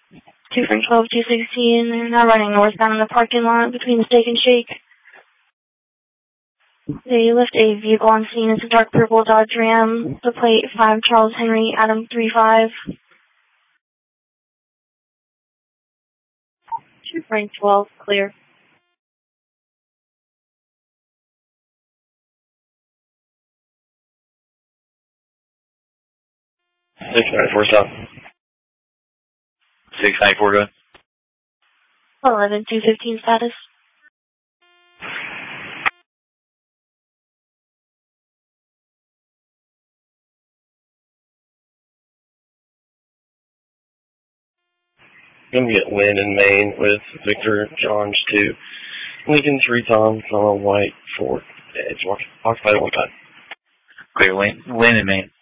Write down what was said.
2 from 12, 216. They're now running northbound in the parking lot between the Steak and Shake. They left a vehicle on scene. It's a dark purple Dodge Ram. The plate 5 Charles Henry Adam 35. 2 Frank 12, clear. 694 stop. 694, go ahead. 11, 215 status. Gonna get Lynn in Maine with Victor Johns to Lincoln 3 Tom, White 4. It's occupied 1 time. Clear, Lynn in Maine.